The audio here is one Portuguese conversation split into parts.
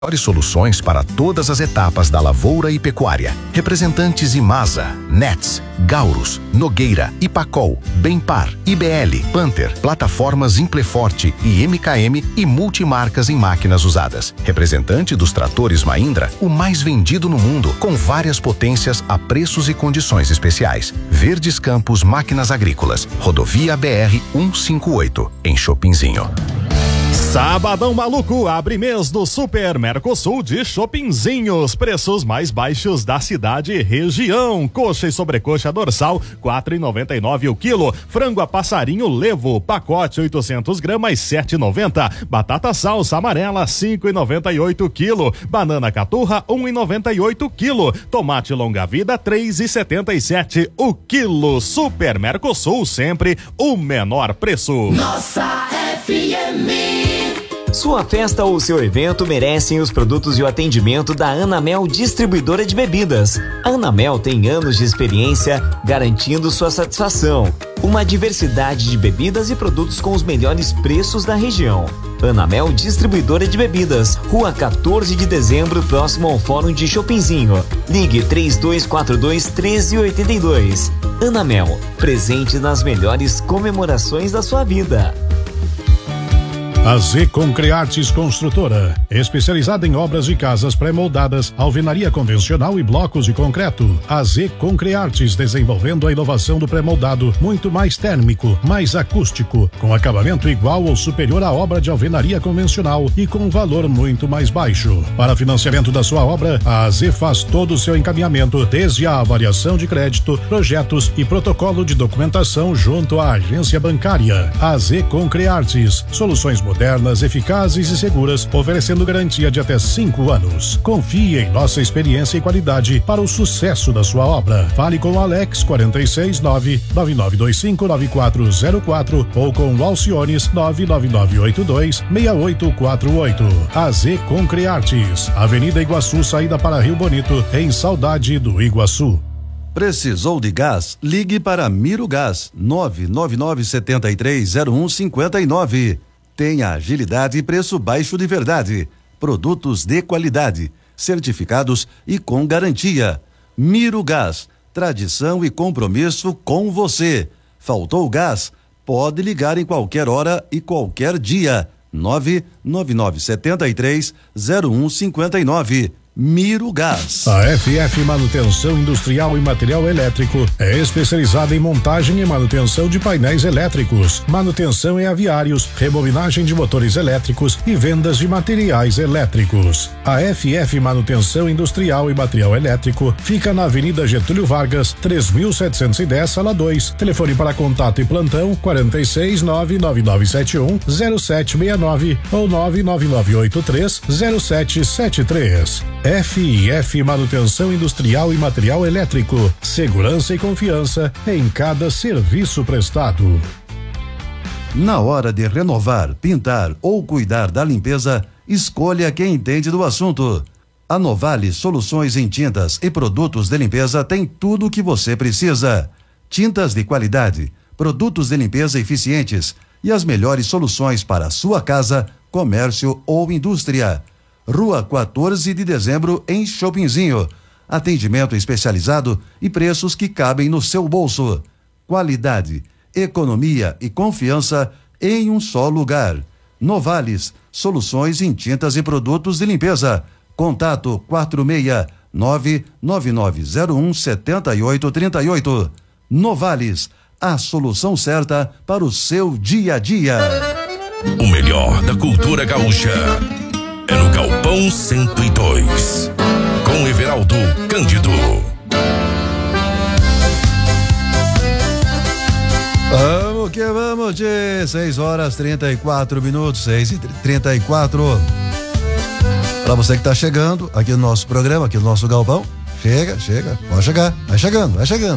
Melhores soluções para todas as etapas da lavoura e pecuária. Representantes Imasa, Nets, Gaurus, Nogueira, Ipacol, Benpar, IBL, Panther, plataformas Impleforte e MKM e multimarcas em máquinas usadas. Representante dos tratores Mahindra, o mais vendido no mundo, com várias potências a preços e condições especiais. Verdes Campos Máquinas Agrícolas, Rodovia BR 158, em Chopinzinho. Sabadão maluco, abre mês do Super Mercosul de Chopinzinhos, preços mais baixos da cidade e região. Coxa e sobrecoxa dorsal, R$4,99 o quilo. Frango a passarinho levo, pacote 800 gramas, R$7,90. Batata salsa amarela, R$5,98 o quilo. Banana caturra, R$1,98 o quilo. Tomate longa vida, R$3,77 o quilo. Super Mercosul, sempre o menor preço. Nossa FM. Sua festa ou seu evento merecem os produtos e o atendimento da Anamel Distribuidora de Bebidas. A Anamel tem anos de experiência garantindo sua satisfação. Uma diversidade de bebidas e produtos com os melhores preços da região. Anamel Distribuidora de Bebidas, Rua 14 de Dezembro, próximo ao Fórum de Chopinzinho. Ligue 3242-1382. Anamel, presente nas melhores comemorações da sua vida. A Z Concreartes Construtora, especializada em obras de casas pré-moldadas, alvenaria convencional e blocos de concreto. A Z Concreartes, desenvolvendo a inovação do pré-moldado, muito mais térmico, mais acústico, com acabamento igual ou superior à obra de alvenaria convencional e com valor muito mais baixo. Para financiamento da sua obra, a AZ faz todo o seu encaminhamento, desde a avaliação de crédito, projetos e protocolo de documentação junto à agência bancária. A Z Concreartes, soluções modernas, eficazes e seguras, oferecendo garantia de até 5 anos. Confie em nossa experiência e qualidade para o sucesso da sua obra. Fale com Alex 469-9925-9404 ou com Alciones 99982-6848. AZ Concreartes, Avenida Iguaçu, saída para Rio Bonito, em Saudade do Iguaçu. Precisou de gás? Ligue para Miro Gás 999730159. Tenha agilidade e preço baixo de verdade. Produtos de qualidade, certificados e com garantia. Miro Gás, tradição e compromisso com você. Faltou gás? Pode ligar em qualquer hora e qualquer dia. 999730159. Miro Gás. A FF Manutenção Industrial e Material Elétrico é especializada em montagem e manutenção de painéis elétricos, manutenção em aviários, rebobinagem de motores elétricos e vendas de materiais elétricos. A FF Manutenção Industrial e Material Elétrico fica na Avenida Getúlio Vargas, 3710, sala 2. Telefone para contato e plantão 46-99971-0769 ou 99983-0773. FIF Manutenção Industrial e Material Elétrico. Segurança e confiança em cada serviço prestado. Na hora de renovar, pintar ou cuidar da limpeza, escolha quem entende do assunto. A Novale Soluções em Tintas e Produtos de Limpeza tem tudo o que você precisa. Tintas de qualidade, produtos de limpeza eficientes e as melhores soluções para a sua casa, comércio ou indústria. Rua 14 de Dezembro, em Chopinzinho. Atendimento especializado e preços que cabem no seu bolso. Qualidade, economia e confiança em um só lugar. Novales, soluções em tintas e produtos de limpeza. Contato 469-9901-7838. Novales, a solução certa para o seu dia a dia. O melhor da cultura gaúcha é no Galpão 102, com Everaldo Cândido. Vamos que vamos, de 6h34, 6h34. Para você que tá chegando aqui no nosso programa, aqui no nosso galpão, chega, pode chegar, vai chegando.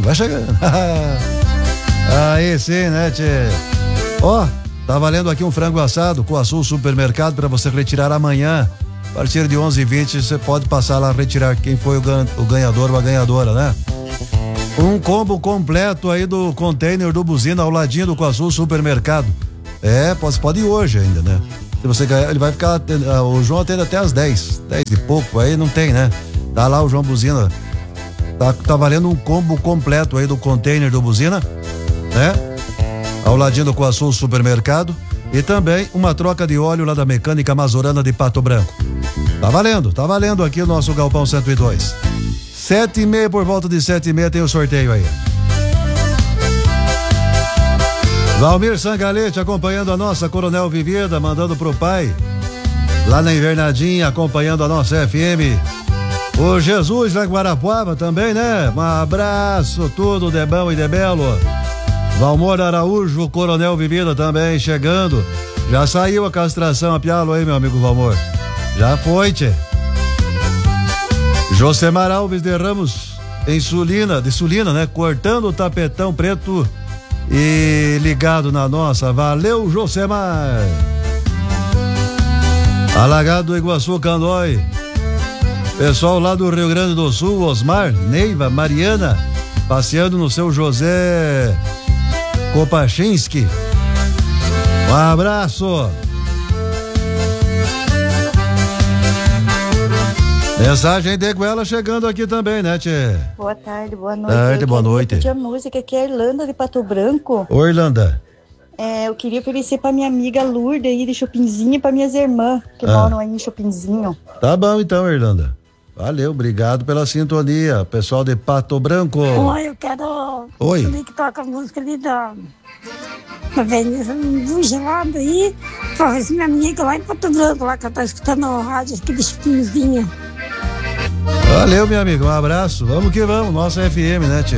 Aí sim, né, tchê? Ó, tá valendo aqui um frango assado com Açul Supermercado para você retirar amanhã. A partir de 11h20 você pode passar lá retirar quem foi o ganhador ou a ganhadora, né? Um combo completo aí do container do Buzina ao ladinho do Açul Supermercado. Pode ir hoje ainda, né? Se você ganhar, ele vai ficar, o João atende até às 10 e pouco, aí não tem, né? Tá lá o João Buzina, tá valendo um combo completo aí do container do Buzina, né? Ao ladinho do Coaçul Supermercado, e também uma troca de óleo lá da Mecânica Mazorana de Pato Branco. Tá valendo aqui o nosso Galpão 102. 7h30, por volta de 7h30 tem o sorteio aí. Valmir Sangalete acompanhando a nossa Coronel Vivida, mandando pro pai. Lá na Invernadinha, acompanhando a nossa FM. O Jesus lá em Guarapuava também, né? Um abraço, tudo de bom e de belo. Valmor Araújo, Coronel Vivida também chegando. Já saiu a castração a pialo aí, meu amigo Valmor. Já foi, tchê. Josemar Alves de Ramos, de Sulina, né? Cortando o tapetão preto e ligado na nossa. Valeu, Josemar. Alagado do Iguaçu, Candói. Pessoal lá do Rio Grande do Sul, Osmar, Neiva, Mariana, passeando no seu José Kopachinski. Um abraço. Mensagem de Goela chegando aqui também, né, tchê? Boa tarde, boa noite. Boa noite. A música aqui é Irlanda de Pato Branco. Oi, Irlanda. Eu queria oferecer pra minha amiga Lourdes aí de Chopinzinho e pra minhas irmãs que moram aí em Chopinzinho. Tá bom então, Irlanda. Valeu, obrigado pela sintonia. Pessoal de Pato Branco. Oi, eu quero que toca a música ali da Avenida do Gelado aí, pra ver se minha amiga lá em Pato Branco, lá que ela tá escutando a rádio aqui de Chopinzinho. Valeu, minha amiga, um abraço. Vamos que vamos, nossa FM, né, tia?